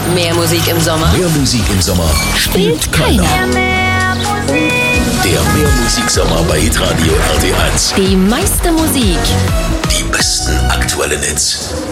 Mehr Musik im Sommer? Mehr Musik im Sommer Spielt keiner. Der Mehrmusiksommer bei Hitradio RT1. Die meiste Musik. Die besten aktuellen Hits.